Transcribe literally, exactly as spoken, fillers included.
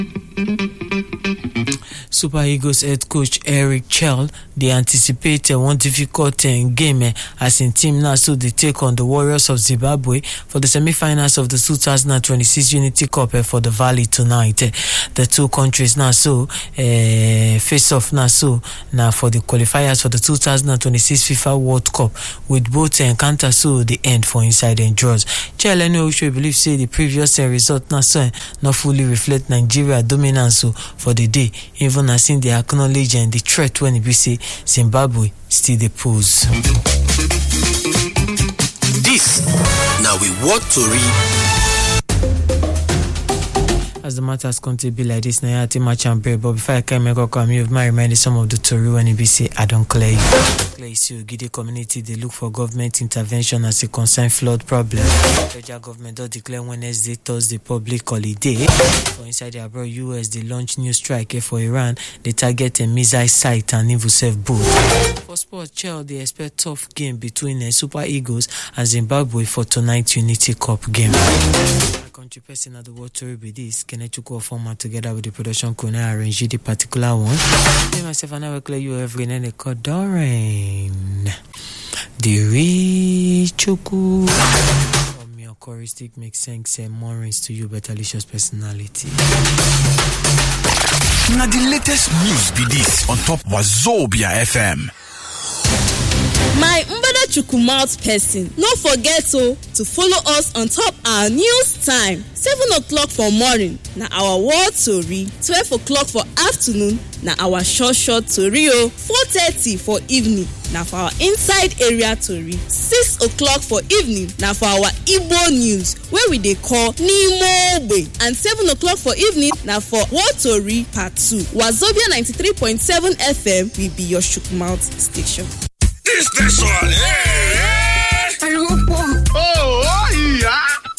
Super Eagles head coach Eric Chell, they anticipate uh, one difficult uh, game uh, as in team now, so they take on the Warriors of Zimbabwe for the semi-finals of the two thousand twenty-six Unity Cup uh, for the Valley tonight. Uh, the two countries now so uh, face off now so now for the qualifiers for the two thousand twenty-six FIFA World Cup, with both encounter so the end for inside and draws. Chell anyway, which we believe say the previous uh, result now so uh, not fully reflect Nigeria dominance so for the day, even as in they acknowledge and the threat when it be say Zimbabwe still the pose. This now we want to read. As the matters come to be like this, now I think match and break. But before I can make a come, you might remind some of the story when it be say I don't clear you. Clear you, give the community they look for government intervention as a concerned flood problem. The federal government does declare Wednesday, Thursday public holiday. For inside the abroad U S, they launch new strike for Iran. They target a missile site and even self boat. For sports, Chelsea they expect tough game between the Super Eagles and Zimbabwe for tonight's Unity Cup game. Country person at the world to be this. Can I took a format together with the production crew and arrange the particular one? Me myself and I will clear you every night. They call Doreen. The Richoku. From your choristic makes sense and more rings to you, but delicious personality. Now the latest news be this on top Wazobia F M. My Mbada Chukumouth person, no forget to, to follow us on top our news time. seven o'clock for morning, na our world tori. twelve o'clock for afternoon, na our short short tori o. four thirty for evening, na for our inside area tori. six o'clock for evening, na for our Igbo news, where we dey call N'ime Ogbe. And seven o'clock for evening, na for World Tori Part two. Wazobia ninety-three point seven F M will be your Chukumouth station. This station, hey!